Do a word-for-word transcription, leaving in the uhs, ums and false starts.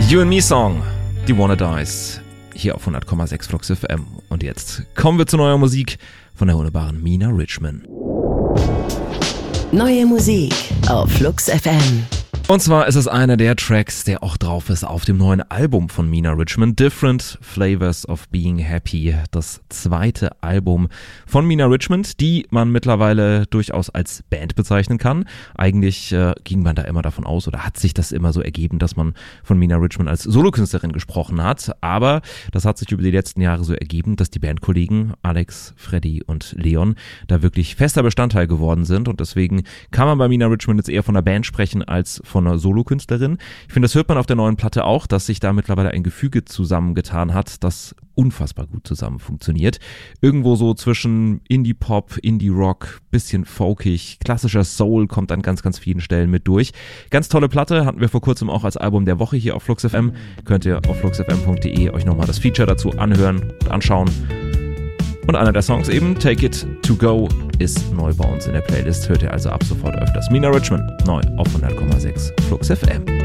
You and Me Song, die Wanna Dies, hier auf hundert Komma sechs Flux F M. Und jetzt kommen wir zu neuer Musik von der wunderbaren Mina Richman. Neue Musik auf Flux F M. Und zwar ist es einer der Tracks, der auch drauf ist auf dem neuen Album von Mina Richman, Different Flavors of Being Happy, das zweite Album von Mina Richman, die man mittlerweile durchaus als Band bezeichnen kann. Eigentlich äh, ging man da immer davon aus oder hat sich das immer so ergeben, dass man von Mina Richman als Solokünstlerin gesprochen hat, aber das hat sich über die letzten Jahre so ergeben, dass die Bandkollegen Alex, Freddy und Leon da wirklich fester Bestandteil geworden sind und deswegen kann man bei Mina Richman jetzt eher von einer Band sprechen als von von einer Solokünstlerin. Ich finde, das hört man auf der neuen Platte auch, dass sich da mittlerweile ein Gefüge zusammengetan hat, das unfassbar gut zusammen funktioniert. Irgendwo so zwischen Indie-Pop, Indie-Rock, bisschen folkig, klassischer Soul kommt an ganz, ganz vielen Stellen mit durch. Ganz tolle Platte, hatten wir vor kurzem auch als Album der Woche hier auf Flux F M. Könnt ihr auf flux f m punkt d e euch nochmal das Feature dazu anhören und anschauen. Und einer der Songs eben, Take It To Go, ist neu bei uns in der Playlist. Hört ihr also ab sofort öfters. Mina Richman, neu auf hundert Komma sechs Flux F M.